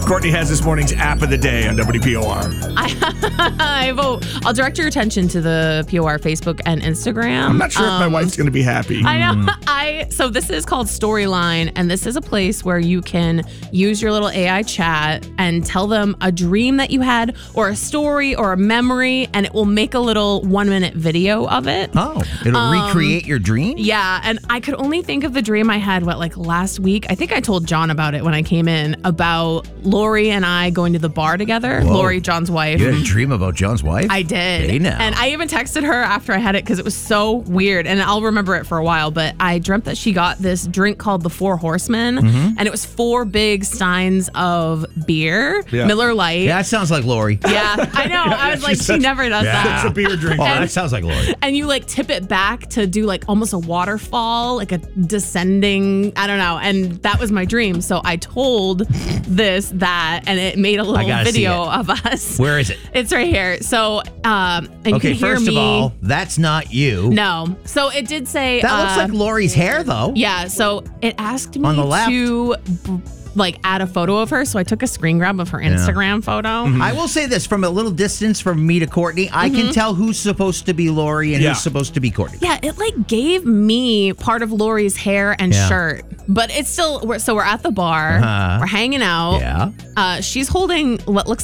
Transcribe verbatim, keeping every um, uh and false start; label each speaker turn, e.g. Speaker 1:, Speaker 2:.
Speaker 1: Courtney has this morning's app of the day on W P O R.
Speaker 2: I, I vote. I'll direct your attention to the P O R Facebook and Instagram.
Speaker 1: I'm not sure um, if my wife's going to be happy.
Speaker 2: I know. I So this is called Storyline, and this is a place where you can use your little A I chat and tell them a dream that you had or a story or a memory, and it will make a little one-minute video of it.
Speaker 3: Oh, it'll
Speaker 2: Um,
Speaker 3: recreate your dream?
Speaker 2: Yeah, and I could only think of the dream I had, what, like last week? I think I told John about it when I came in, about Lori and I going to the bar together.
Speaker 3: Whoa.
Speaker 2: Lori, John's wife.
Speaker 3: You had a dream about John's wife?
Speaker 2: I did.
Speaker 3: Hey, now.
Speaker 2: And I even texted her after I had it because it was so weird, and I'll remember it for a while, but I dreamt that she got this drink called the Four Horsemen,
Speaker 3: Mm-hmm.
Speaker 2: and it was four big steins of beer,
Speaker 1: Yeah.
Speaker 2: Miller Lite.
Speaker 3: Yeah, that sounds like Lori.
Speaker 2: Yeah, I know. I was like, she never does that.
Speaker 1: It's a beer drink.
Speaker 3: Oh, that sounds like Lori.
Speaker 2: And you like tip it back to do like almost a waterfall, like a descending, I don't know. And that was my dream. So I told this, that, and it made a
Speaker 3: I
Speaker 2: little
Speaker 3: gotta see
Speaker 2: video
Speaker 3: it.
Speaker 2: of us.
Speaker 3: Where is it?
Speaker 2: It's right here. So, um, and you
Speaker 3: Okay,
Speaker 2: can hear
Speaker 3: first
Speaker 2: me.
Speaker 3: of all, that's not you.
Speaker 2: No. So it did say.
Speaker 3: That looks
Speaker 2: uh,
Speaker 3: like Lori's hair, though.
Speaker 2: Yeah. So it asked me
Speaker 3: On the left.
Speaker 2: to b- like add a photo of her. So I took a screen grab of her Instagram photo.
Speaker 3: I will say this, from a little distance from me to Courtney, I can tell who's supposed to be Lori and
Speaker 1: Yeah.
Speaker 3: who's supposed to be Courtney.
Speaker 2: Yeah, it like gave me part of Lori's hair and
Speaker 3: Yeah.
Speaker 2: shirt, but it's still. We're, so we're at the bar,
Speaker 3: Uh-huh.
Speaker 2: we're hanging out.
Speaker 3: Yeah.
Speaker 2: Uh, she's holding what looks